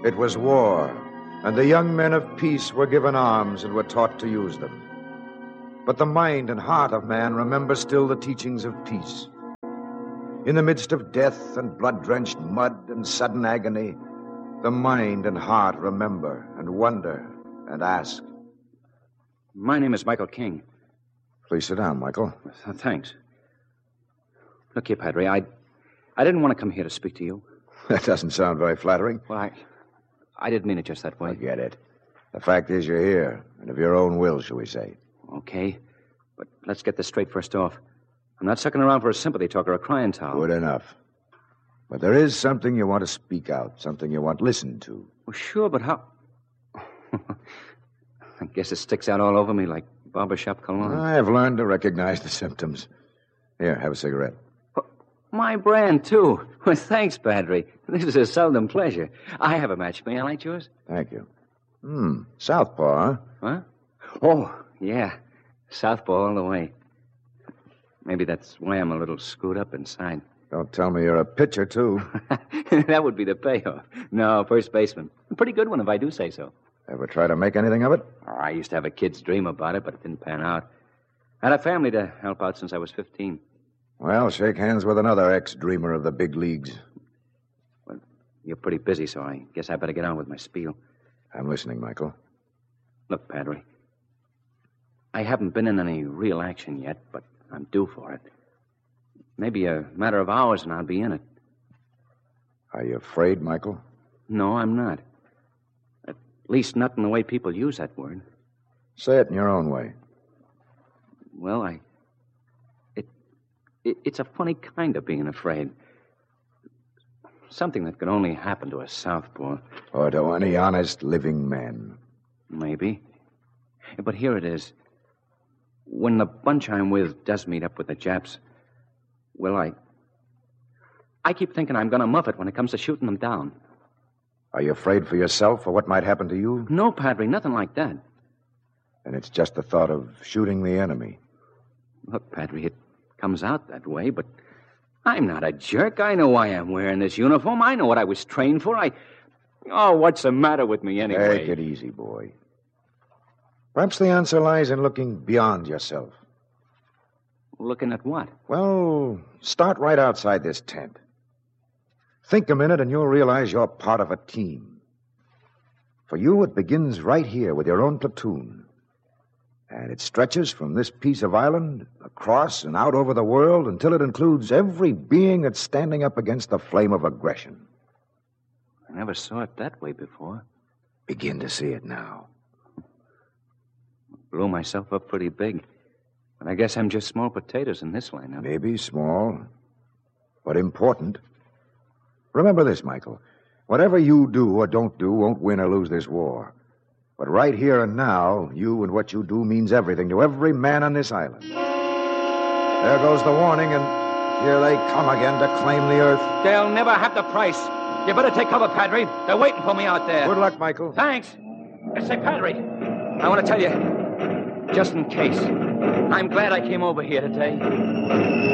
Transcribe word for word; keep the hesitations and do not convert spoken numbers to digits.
It was war, and the young men of peace were given arms and were taught to use them. But the mind and heart of man remember still the teachings of peace. In the midst of death and blood-drenched mud and sudden agony, the mind and heart remember and wonder and ask. My name is Michael King. Please sit down, Michael. Uh, thanks. Look here, Padre, I, I didn't want to come here to speak to you. That doesn't sound very flattering. Well, I, I didn't mean it just that way. I get it. The fact is you're here, and of your own will, shall we say. Okay, but let's get this straight first off. I'm not sucking around for a sympathy talk or a crying towel. Good enough. But there is something you want to speak out, something you want listened to. Well, sure, but how... I guess it sticks out all over me like barbershop cologne. I've learned to recognize the symptoms. Here, have a cigarette. My brand, too. Well, thanks, Padre. This is a seldom pleasure. I have a match. May I light yours? Thank you. Hmm, Southpaw, huh? Huh? Oh, yeah. Southpaw all the way. Maybe that's why I'm a little screwed up inside. Don't tell me you're a pitcher, too. That would be the payoff. No, first baseman. A pretty good one, if I do say so. Ever try to make anything of it? Oh, I used to have a kid's dream about it, but it didn't pan out. I had a family to help out since I was fifteen. Well, shake hands with another ex-dreamer of the big leagues. Well, you're pretty busy, so I guess I better get on with my spiel. I'm listening, Michael. Look, Padre, I haven't been in any real action yet, but I'm due for it. Maybe a matter of hours and I'll be in it. Are you afraid, Michael? No, I'm not. At least not in the way people use that word. Say it in your own way. Well, I... It, it it's a funny kind of being afraid. Something that could only happen to a southpaw. Or to any honest living man. Maybe. But here it is. When the bunch I'm with does meet up with the Japs, well, I... I keep thinking I'm going to muff it when it comes to shooting them down. Are you afraid for yourself or what might happen to you? No, Padre, nothing like that. And it's just the thought of shooting the enemy. Look, Padre, it comes out that way, but I'm not a jerk. I know why I'm wearing this uniform. I know what I was trained for. I... Oh, what's the matter with me anyway? Take it easy, boy. Perhaps the answer lies in looking beyond yourself. Looking at what? Well, start right outside this tent. Think a minute and you'll realize you're part of a team. For you, it begins right here with your own platoon. And it stretches from this piece of island across and out over the world until it includes every being that's standing up against the flame of aggression. I never saw it that way before. Begin to see it now. Blew myself up pretty big. But I guess I'm just small potatoes in this lineup. Maybe small, but important. Remember this, Michael. Whatever you do or don't do won't win or lose this war. But right here and now, you and what you do means everything to every man on this island. There goes the warning, and here they come again to claim the earth. They'll never have the price. You better take cover, Padre. They're waiting for me out there. Good luck, Michael. Thanks. Say, Padre, I want to tell you, just in case, I'm glad I came over here today.